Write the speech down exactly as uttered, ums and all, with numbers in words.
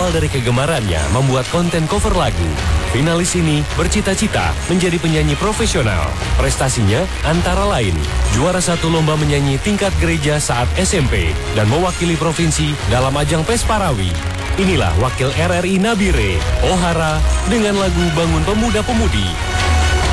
Berawal dari kegemarannya membuat konten cover lagu, finalis ini bercita-cita menjadi penyanyi profesional. Prestasinya antara lain, juara satu lomba menyanyi tingkat gereja saat S M P dan mewakili provinsi dalam ajang Pesparawi. Inilah wakil R R I Nabire, Ohara, dengan lagu Bangun Pemuda Pemudi.